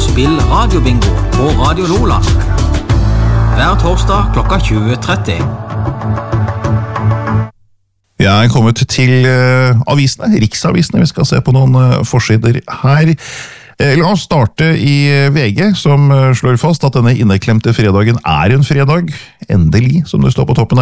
spill radiobingo på Radio Loland. Hver torsdag klokka 20:30. Jeg er kommet til avisene, riksavisene. Vi skal se på noen forsider her. La oss starte i VG, som slår fast at denne inneklemte fredagen er en fredag. Endelig, som det står på toppen